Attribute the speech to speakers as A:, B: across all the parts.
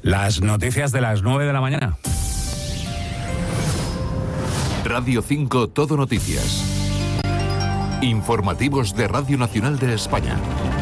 A: Las noticias de las 9 de la mañana.
B: Radio 5 Todo Noticias. Informativos de Radio Nacional de España.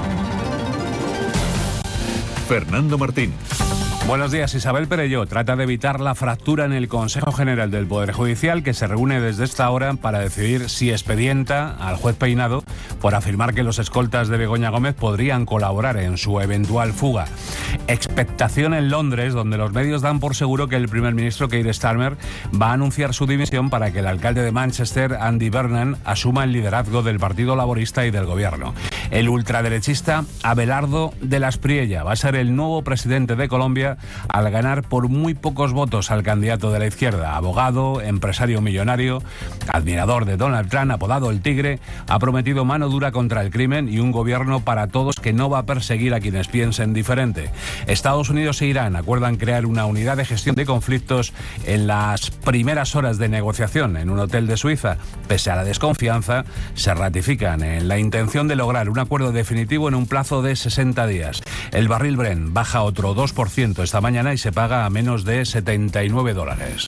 B: Fernando Martín.
A: Buenos días. Isabel Perelló trata de evitar la fractura en el Consejo General del Poder Judicial, que se reúne desde esta hora para decidir si expedienta al juez Peinado por afirmar que los escoltas de Begoña Gómez podrían colaborar en su eventual fuga. Expectación en Londres, donde los medios dan por seguro que el primer ministro Keir Starmer va a anunciar su dimisión para que el alcalde de Manchester, Andy Burnham, asuma el liderazgo del Partido Laborista y del gobierno. El ultraderechista Abelardo de la Espriella va a ser el nuevo presidente de Colombia al ganar por muy pocos votos al candidato de la izquierda. Abogado, empresario millonario, admirador de Donald Trump, apodado el Tigre, ha prometido mano dura contra el crimen y un gobierno para todos que no va a perseguir a quienes piensen diferente. Estados Unidos e Irán acuerdan crear una unidad de gestión de conflictos en las primeras horas de negociación en un hotel de Suiza. Pese a la desconfianza, se ratifican en la intención de lograr un acuerdo definitivo en un plazo de 60 días. El barril Brent baja otro 2% esta mañana y se paga a menos de $79.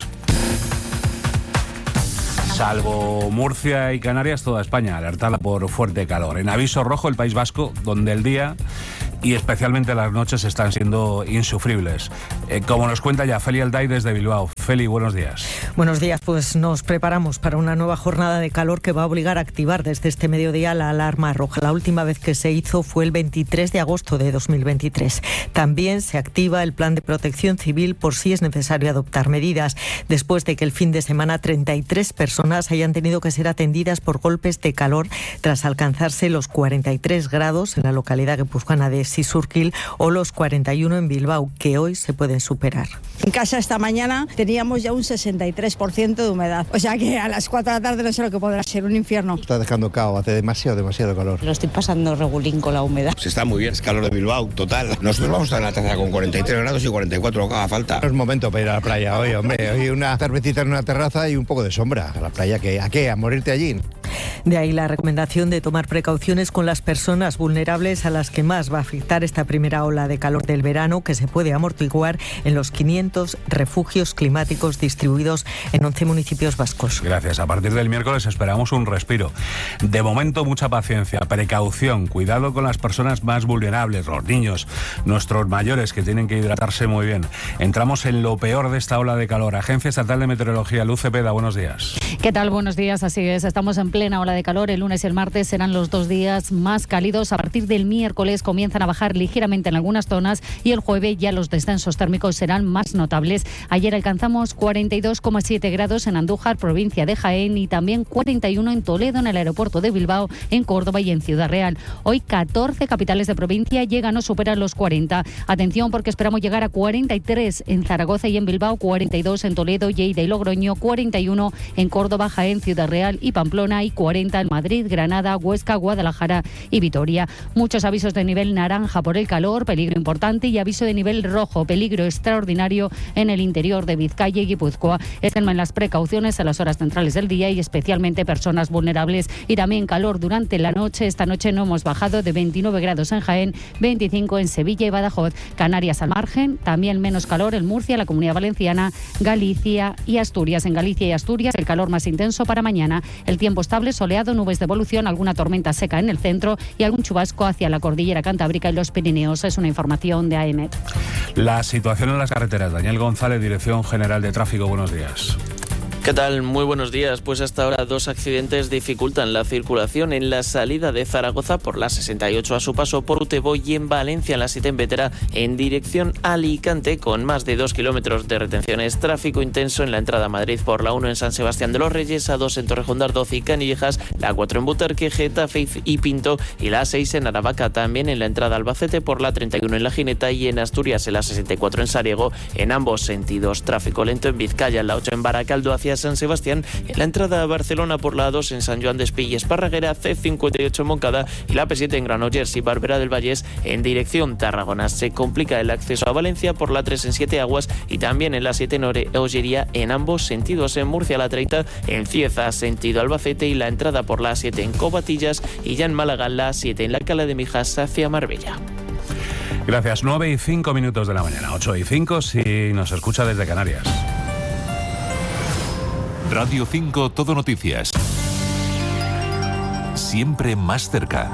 A: Salvo Murcia y Canarias, toda España alertada por fuerte calor. En aviso rojo el País Vasco, donde el día y especialmente las noches están siendo insufribles. Como nos cuenta ya Feli Alday desde Bilbao. Feli, buenos días.
C: Buenos días, pues nos preparamos para una nueva jornada de calor que va a obligar a activar desde este mediodía la alarma roja. La última vez que se hizo fue el 23 de agosto de 2023. También se activa el plan de protección civil por si es necesario adoptar medidas, después de que el fin de semana 33 personas hayan tenido que ser atendidas por golpes de calor tras alcanzarse los 43 grados en la localidad guipuzcoana de Sisurquil o los 41 en Bilbao, que hoy se pueden superar.
D: En casa esta mañana teníamos ya un 63% de humedad, o sea que a las 4 de la tarde no sé lo que podrá ser, un infierno.
E: Está dejando cao, hace demasiado calor.
F: Lo estoy pasando regulín con la humedad.
G: Se está muy bien, es calor de Bilbao, total. Nosotros vamos a estar en la terraza con 43 grados y 44 lo que haga falta.
E: No es momento para ir a la playa hoy, hombre. Hoy una cervecita en una terraza y un poco de sombra. A la playa, ¿a qué? ¿A morirte allí?
C: De ahí la recomendación de tomar precauciones con las personas vulnerables a las que más va a afectar esta primera ola de calor del verano, que se puede amortiguar en los 500 refugios climáticos distribuidos en 11 municipios vascos.
A: Gracias. A partir del miércoles esperamos un respiro. De momento, mucha paciencia, precaución, cuidado con las personas más vulnerables, los niños, nuestros mayores que tienen que hidratarse muy bien. Entramos en lo peor de esta ola de calor. Agencia Estatal de Meteorología, Luz Cepeda, buenos días.
H: ¿Qué tal? Buenos días, así es. Estamos en plena ola de calor. El lunes y el martes serán los 2 días más cálidos. A partir del miércoles comienzan a bajar ligeramente en algunas zonas y el jueves ya los descensos térmicos serán más notables. Ayer alcanzamos 42,7 grados en Andújar, provincia de Jaén, y también 41 en Toledo, en el aeropuerto de Bilbao, en Córdoba y en Ciudad Real. Hoy 14 capitales de provincia llegan o superan los 40. Atención, porque esperamos llegar a 43 en Zaragoza y en Bilbao, 42 en Toledo, Lleida y Logroño, 41 en Córdoba, Jaén, Ciudad Real y Pamplona y 40 en Madrid, Granada, Huesca, Guadalajara y Vitoria. Muchos avisos de nivel naranja por el calor, peligro importante, y aviso de nivel rojo, peligro extraordinario en el interior de Vizcaya y Guipúzcoa. Extremen las precauciones a las horas centrales del día y especialmente personas vulnerables. Y también calor durante la noche. Esta noche no hemos bajado, de 29 grados en Jaén, 25 en Sevilla y Badajoz. Canarias al margen, también menos calor en Murcia, la Comunidad Valenciana, Galicia y Asturias. En Galicia y Asturias el calor más intenso para mañana. El tiempo estable, soleado, nubes de evolución, alguna tormenta seca en el centro y algún chubasco hacia la cordillera Cantábrica y los Pirineos. Es una información de AEMET.
A: La situación en las carreteras. Daniel González, Dirección General de Tráfico, buenos días.
I: ¿Qué tal? Muy buenos días. Pues hasta ahora 2 accidentes dificultan la circulación en la salida de Zaragoza por la 68 a su paso por Utebo y en Valencia en la 7 en Vetera en dirección a Alicante, con más de 2 kilómetros de retenciones. Tráfico intenso en la entrada a Madrid por la 1 en San Sebastián de los Reyes, A2 en Torrejón de Ardoz y Canillejas, la 4 en Butarque, Getafe y Pinto y la 6 en Aravaca. También en la entrada a Albacete por la 31 en La Gineta y en Asturias en la 64 en Sariego, en ambos sentidos. Tráfico lento en Vizcaya, en la 8 en Baracaldo hacia San Sebastián, en la entrada a Barcelona por la A2 en San Joan d'Espí y Esparraguera, C58 en Moncada y la P7 en Granollers y Barberá del Vallès en dirección Tarragona. Se complica el acceso a Valencia por la 3 en Siete Aguas y también en la 7 en Ogería en ambos sentidos. En Murcia la 30 en Cieza sentido Albacete y la entrada por la 7 en Covatillas y ya en Málaga la 7 en la Cala de Mijas hacia Marbella.
A: Gracias. 9:05 de la mañana. 8:05 si nos escucha desde Canarias.
B: Radio 5 Todo Noticias. Siempre más cerca.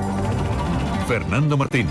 B: Fernando Martín.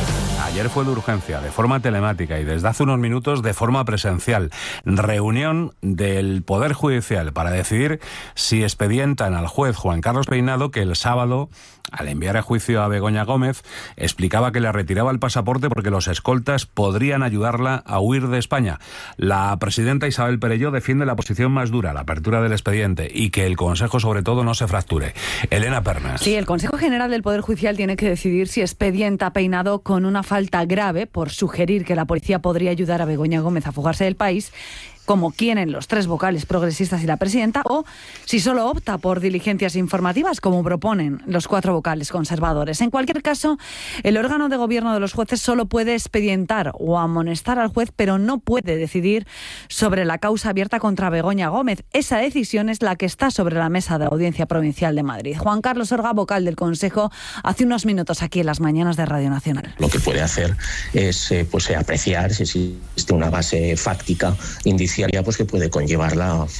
A: Ayer fue de urgencia, de forma telemática, y desde hace unos minutos de forma presencial. Reunión del Poder Judicial para decidir si expedientan al juez Juan Carlos Peinado, que el sábado, al enviar a juicio a Begoña Gómez, explicaba que le retiraba el pasaporte porque los escoltas podrían ayudarla a huir de España. La presidenta Isabel Perelló defiende la posición más dura, la apertura del expediente, y que el Consejo, sobre todo, no se fracture. Elena Pernas.
J: Sí, el Consejo General del Poder Judicial tiene que decidir si expedienta a Peinado con una falta grave por sugerir que la policía podría ayudar a Begoña Gómez a fugarse del país, como quieren los 3 vocales progresistas y la presidenta, o si solo opta por diligencias informativas, como proponen los 4 vocales conservadores. En cualquier caso, el órgano de gobierno de los jueces solo puede expedientar o amonestar al juez, pero no puede decidir sobre la causa abierta contra Begoña Gómez. Esa decisión es la que está sobre la mesa de la Audiencia Provincial de Madrid. Juan Carlos Orga, vocal del Consejo, hace unos minutos aquí en las mañanas de Radio Nacional.
K: Lo que puede hacer es apreciar si existe una base fáctica indiciaria que puede conllevar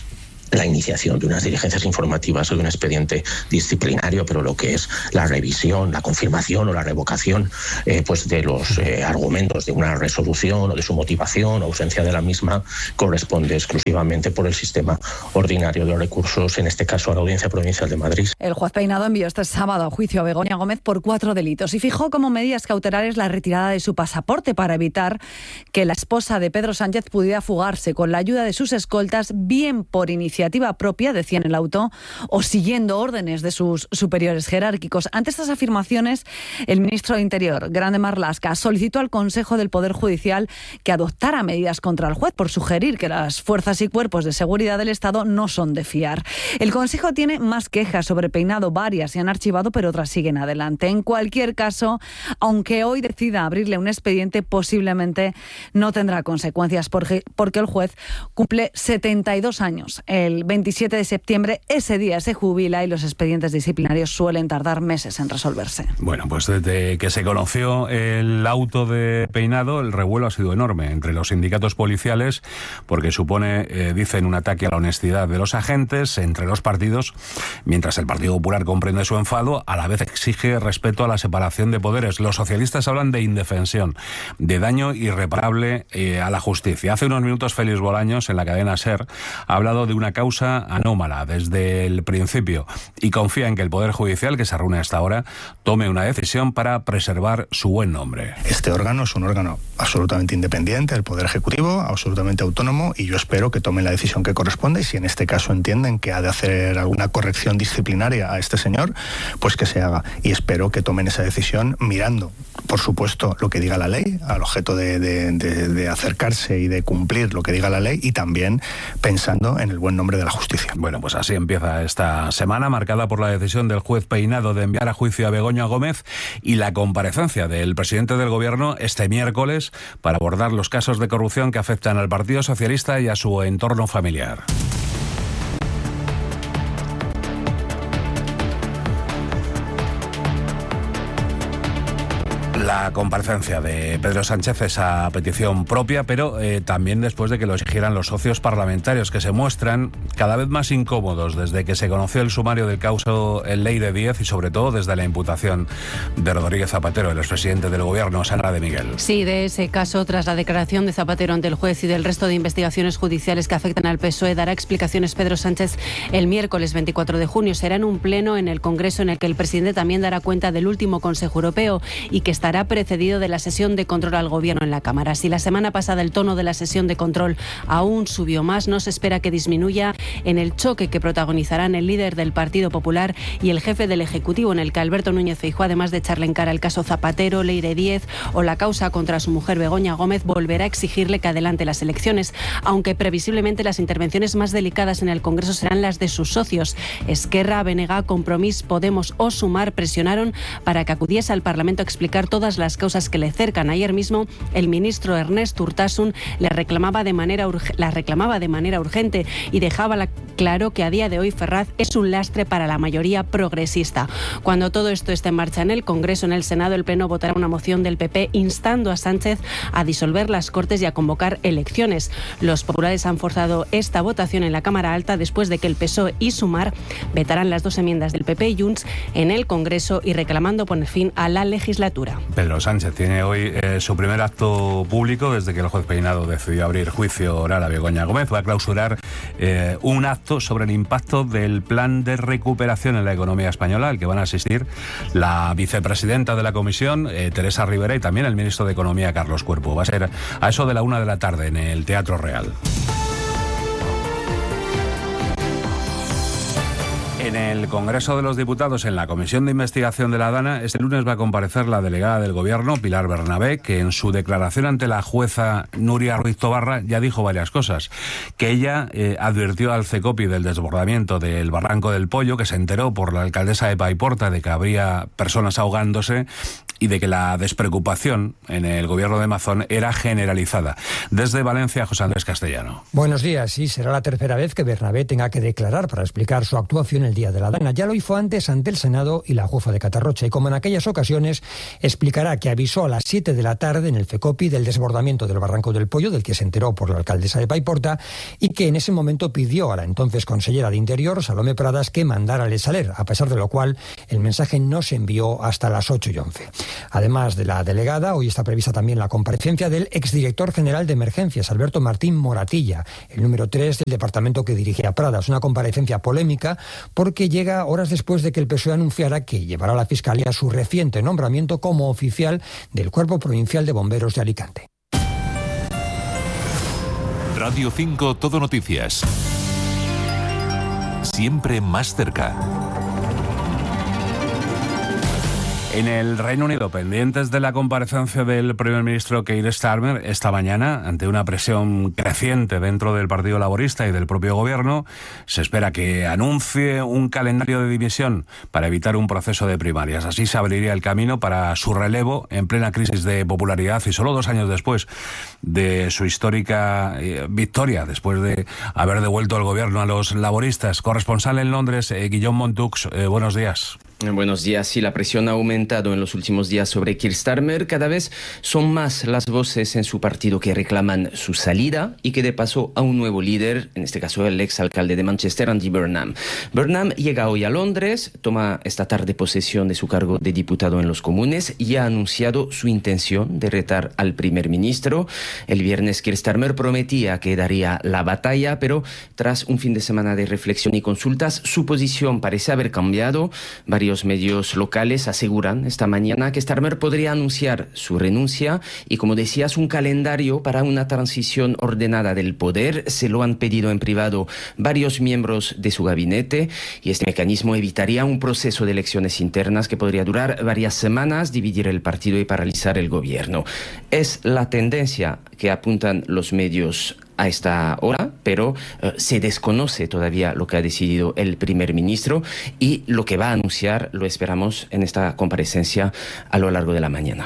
K: la iniciación de unas diligencias informativas o de un expediente disciplinario, pero lo que es la revisión, la confirmación o la revocación de los argumentos de una resolución o de su motivación o ausencia de la misma corresponde exclusivamente por el sistema ordinario de los recursos, en este caso a la Audiencia Provincial de Madrid.
J: El juez Peinado envió este sábado a juicio a Begoña Gómez por 4 delitos y fijó como medidas cautelares la retirada de su pasaporte para evitar que la esposa de Pedro Sánchez pudiera fugarse con la ayuda de sus escoltas, bien por iniciativa propia, decía en el auto, o siguiendo órdenes de sus superiores jerárquicos. Ante estas afirmaciones, el ministro de Interior, Grande Marlaska, solicitó al Consejo del Poder Judicial que adoptara medidas contra el juez por sugerir que las fuerzas y cuerpos de seguridad del Estado no son de fiar. El Consejo tiene más quejas sobre Peinado, varias se han archivado, pero otras siguen adelante. En cualquier caso, aunque hoy decida abrirle un expediente, posiblemente no tendrá consecuencias porque el juez cumple 72 años. El 27 de septiembre, ese día se jubila y los expedientes disciplinarios suelen tardar meses en resolverse.
A: Bueno, pues desde que se conoció el auto de Peinado, el revuelo ha sido enorme entre los sindicatos policiales porque supone, dicen, un ataque a la honestidad de los agentes, entre los partidos, mientras el Partido Popular comprende su enfado, a la vez exige respeto a la separación de poderes. Los socialistas hablan de indefensión, de daño irreparable a la justicia. Hace unos minutos Félix Bolaños, en la cadena SER, ha hablado de una causa anómala desde el principio y confía en que el Poder Judicial, que se reúne a esta hora, tome una decisión para preservar su buen nombre.
L: Este órgano es un órgano absolutamente independiente del Poder Ejecutivo, absolutamente autónomo, y yo espero que tomen la decisión que corresponde, y si en este caso entienden que ha de hacer alguna corrección disciplinaria a este señor, pues que se haga. Y espero que tomen esa decisión mirando, por supuesto, lo que diga la ley, al objeto de acercarse y de cumplir lo que diga la ley, y también pensando en el buen nombre de la justicia.
A: Bueno, pues así empieza esta semana, marcada por la decisión del juez Peinado de enviar a juicio a Begoña Gómez y la comparecencia del presidente del Gobierno este miércoles para abordar los casos de corrupción que afectan al Partido Socialista y a su entorno familiar. La comparecencia de Pedro Sánchez es a petición propia, pero también después de que lo exigieran los socios parlamentarios, que se muestran cada vez más incómodos desde que se conoció el sumario del caso Ley de 10 y sobre todo desde la imputación de Rodríguez Zapatero, el expresidente del Gobierno. Sandra de Miguel.
M: Sí, de ese caso, tras la declaración de Zapatero ante el juez y del resto de investigaciones judiciales que afectan al PSOE, dará explicaciones Pedro Sánchez el miércoles 24 de junio. Será en un pleno en el Congreso en el que el presidente también dará cuenta del último Consejo Europeo y que estará precedido de la sesión de control al Gobierno en la Cámara. Si la semana pasada el tono de la sesión de control aún subió más, no se espera que disminuya en el choque que protagonizarán el líder del Partido Popular y el jefe del Ejecutivo, en el que Alberto Núñez Feijóo, además de echarle en cara el caso Zapatero, Ley de 10 o la causa contra su mujer Begoña Gómez, volverá a exigirle que adelante las elecciones, aunque previsiblemente las intervenciones más delicadas en el Congreso serán las de sus socios. Esquerra, BNG, Compromís, Podemos o Sumar presionaron para que acudiese al Parlamento a explicar todas las causas que le cercan. Ayer mismo el ministro Ernest Urtasun la reclamaba de manera urgente y dejaba claro que a día de hoy Ferraz es un lastre para la mayoría progresista. Cuando todo esto esté en marcha en el Congreso, en el Senado, el Pleno votará una moción del PP instando a Sánchez a disolver las Cortes y a convocar elecciones. Los populares han forzado esta votación en la Cámara Alta después de que el PSOE y Sumar vetaran las dos enmiendas del PP y Junts en el Congreso y reclamando poner fin a la legislatura.
A: Pedro Sánchez tiene hoy su primer acto público desde que el juez Peinado decidió abrir juicio oral a Begoña Gómez. Va a clausurar un acto sobre el impacto del plan de recuperación en la economía española, al que van a asistir la vicepresidenta de la Comisión, Teresa Rivera, y también el ministro de Economía, Carlos Cuerpo. Va a ser a eso de la 1 de la tarde en el Teatro Real. En el Congreso de los Diputados, en la Comisión de Investigación de la DANA, este lunes va a comparecer la delegada del Gobierno, Pilar Bernabé, que en su declaración ante la jueza Nuria Ruiz Tobarra ya dijo varias cosas. Que ella advirtió al CECOPI del desbordamiento del Barranco del Pollo, que se enteró por la alcaldesa de Paiporta de que habría personas ahogándose y de que la despreocupación en el Gobierno de Mazón era generalizada. Desde Valencia, José Andrés Castellano.
N: Buenos días. Sí, será la tercera vez que Bernabé tenga que declarar para explicar su actuación el día de la DANA. Ya lo hizo antes ante el Senado y la jueza de Catarrocha, y como en aquellas ocasiones explicará que avisó a las 7 de la tarde en el CECOPI del desbordamiento del Barranco del Pollo, del que se enteró por la alcaldesa de Paiporta, y que en ese momento pidió a la entonces consellera de Interior, Salomé Pradas, que mandara el Saler, a pesar de lo cual el mensaje no se envió hasta las 8:11. Además de la delegada, hoy está prevista también la comparecencia del exdirector general de Emergencias, Alberto Martín Moratilla, el número 3 del departamento que dirigía Pradas. Una comparecencia polémica porque llega horas después de que el PSOE anunciara que llevará a la Fiscalía su reciente nombramiento como oficial del Cuerpo Provincial de Bomberos de Alicante.
B: Radio 5 Todo Noticias. Siempre más cerca.
A: En el Reino Unido, pendientes de la comparecencia del primer ministro Keir Starmer esta mañana, ante una presión creciente dentro del Partido Laborista y del propio gobierno, se espera que anuncie un calendario de dimisión para evitar un proceso de primarias. Así se abriría el camino para su relevo en plena crisis de popularidad y solo 2 años después de su histórica victoria, después de haber devuelto el gobierno a los laboristas. Corresponsal en Londres, Guillaume Montux, buenos días.
O: Buenos días. Sí, la presión ha aumentado en los últimos días sobre Keir Starmer. Cada vez son más las voces en su partido que reclaman su salida y que de paso a un nuevo líder, en este caso el exalcalde de Manchester, Andy Burnham. Burnham llega hoy a Londres, toma esta tarde posesión de su cargo de diputado en los Comunes y ha anunciado su intención de retar al primer ministro. El viernes Keir Starmer prometía que daría la batalla, pero tras un fin de semana de reflexión y consultas, su posición parece haber cambiado. Varios medios locales aseguran esta mañana que Starmer podría anunciar su renuncia y, como decías, un calendario para una transición ordenada del poder. Se lo han pedido en privado varios miembros de su gabinete y este mecanismo evitaría un proceso de elecciones internas que podría durar varias semanas, dividir el partido y paralizar el gobierno. Es la tendencia que apuntan los medios a esta hora, pero se desconoce todavía lo que ha decidido el primer ministro y lo que va a anunciar lo esperamos en esta comparecencia a lo largo de la mañana.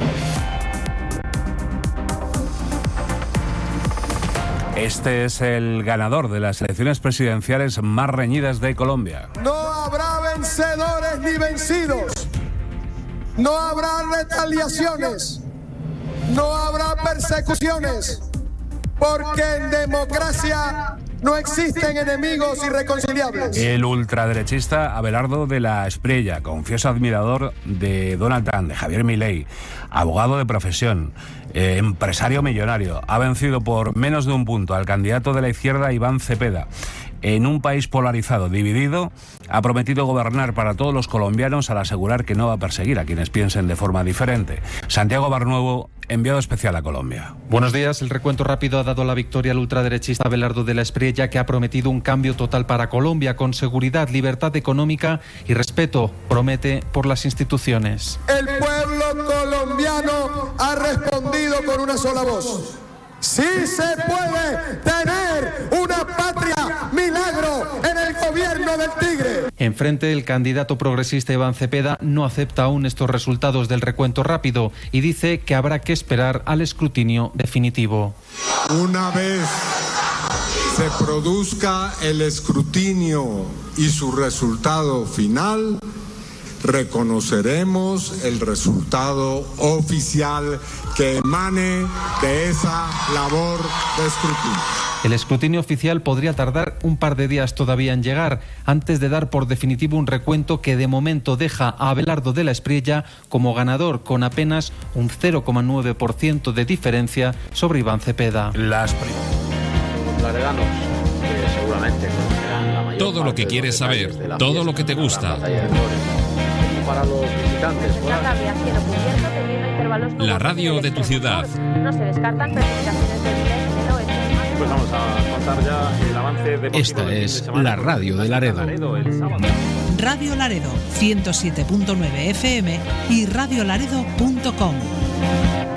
A: Este es el ganador de las elecciones presidenciales más reñidas de Colombia.
P: No habrá vencedores ni vencidos. No habrá retaliaciones. No habrá persecuciones. Porque en democracia no existen enemigos irreconciliables.
A: El ultraderechista Abelardo de la Espriella, confieso admirador de Donald Trump, de Javier Milei, abogado de profesión, empresario millonario, ha vencido por menos de un punto al candidato de la izquierda Iván Cepeda. En un país polarizado, dividido, ha prometido gobernar para todos los colombianos al asegurar que no va a perseguir a quienes piensen de forma diferente. Santiago Barnuevo, enviado especial a Colombia.
Q: Buenos días. El recuento rápido ha dado la victoria al ultraderechista Abelardo de la Espriella, que ha prometido un cambio total para Colombia, con seguridad, libertad económica y respeto, promete, por las instituciones.
P: El pueblo colombiano ha respondido con una sola voz. Sí se puede tener una patria milagro en el gobierno del Tigre.
Q: Enfrente, el candidato progresista Iván Cepeda no acepta aún estos resultados del recuento rápido y dice que habrá que esperar al escrutinio definitivo.
P: Una vez se produzca el escrutinio y su resultado final, reconoceremos el resultado oficial que emane de esa labor de escrutinio.
Q: El escrutinio oficial podría tardar un par de días todavía en llegar, antes de dar por definitivo un recuento que de momento deja a Abelardo de la Espriella como ganador, con apenas un 0,9% de diferencia sobre Iván Cepeda.
R: Todo lo que quieres saber, todo lo que te gusta.
S: Para los visitantes.
R: La radio de tu ciudad.
S: No se descartan precipitaciones débiles en el oeste. Pues vamos a contar ya el avance deportivo.
R: Esta es la radio de Laredo.
T: Radio Laredo, 107.9 FM y radiolaredo.com.